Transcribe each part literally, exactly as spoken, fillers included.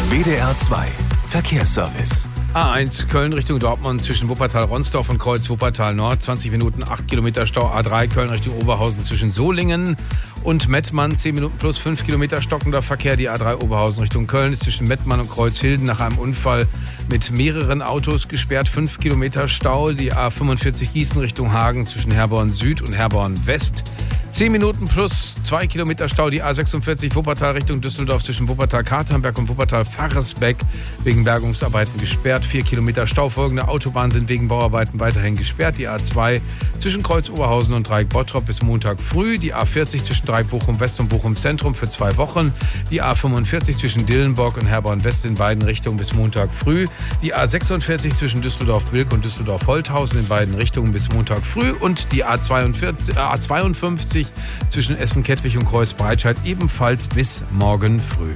W D R zwei Verkehrsservice. A eins Köln Richtung Dortmund zwischen Wuppertal-Ronsdorf und Kreuz Wuppertal Nord. zwanzig Minuten, acht Kilometer Stau. A drei Köln Richtung Oberhausen zwischen Solingen und Mettmann. zehn Minuten plus fünf Kilometer stockender Verkehr. Die A drei Oberhausen Richtung Köln ist zwischen Mettmann und Kreuzhilden nach einem Unfall mit mehreren Autos gesperrt. fünf Kilometer Stau. Die A fünfundvierzig Gießen Richtung Hagen zwischen Herborn Süd und Herborn West. zehn Minuten plus zwei Kilometer Stau. Die A sechsundvierzig Wuppertal Richtung Düsseldorf zwischen Wuppertal-Katernberg und Wuppertal-Faresbeck wegen Bergungsarbeiten gesperrt. vier Kilometer Stau. Folgende Autobahnen sind wegen Bauarbeiten weiterhin gesperrt. Die A zwei zwischen Kreuz Oberhausen und Dreieck Bottrop bis Montag früh. Die A vierzig zwischen Dreieck Bochum West und Bochum Zentrum für zwei Wochen. Die A fünfundvierzig zwischen Dillenburg und Herborn West in beiden Richtungen bis Montag früh. Die A sechsundvierzig zwischen Düsseldorf-Bilk und Düsseldorf-Holthausen in beiden Richtungen bis Montag früh. Und die A zweiundvierzig, A zweiundfünfzig zwischen Essen-Kettwig und Kreuz-Breitscheid ebenfalls bis morgen früh.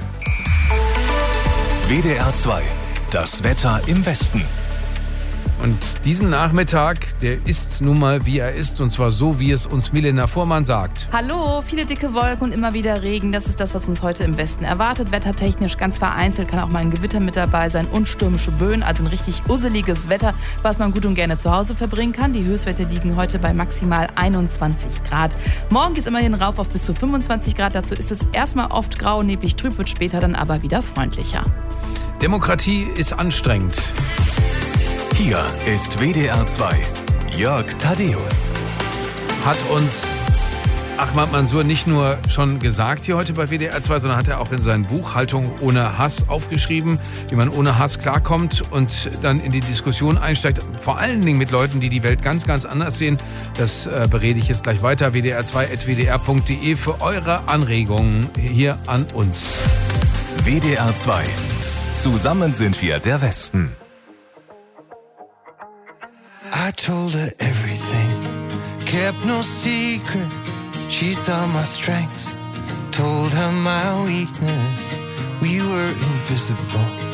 W D R zwei, das Wetter im Westen. Und diesen Nachmittag, der ist nun mal, wie er ist, und zwar so, wie es uns Milena Fuhrmann sagt. Hallo, viele dicke Wolken und immer wieder Regen. Das ist das, was uns heute im Westen erwartet. Wettertechnisch ganz vereinzelt kann auch mal ein Gewitter mit dabei sein und stürmische Böen. Also ein richtig usseliges Wetter, was man gut und gerne zu Hause verbringen kann. Die Höchstwerte liegen heute bei maximal einundzwanzig Grad. Morgen geht es immerhin rauf auf bis zu fünfundzwanzig Grad. Dazu ist es erstmal oft grau, neblig, trüb, wird später dann aber wieder freundlicher. Demokratie ist anstrengend. Hier ist W D R zwei. Jörg Thaddeus Hat uns Ahmad Mansour nicht nur schon gesagt hier heute bei W D R zwei, sondern hat er auch in seinem Buch Haltung ohne Hass aufgeschrieben, wie man ohne Hass klarkommt und dann in die Diskussion einsteigt, vor allen Dingen mit Leuten, die die Welt ganz, ganz anders sehen. Das äh, berede ich jetzt gleich weiter. W D R zwei at w d r punkt d e für eure Anregungen hier an uns. W D R zwei. Zusammen sind wir der Westen. I told her everything, kept no secrets. She saw my strengths, told her my weakness. We were invisible,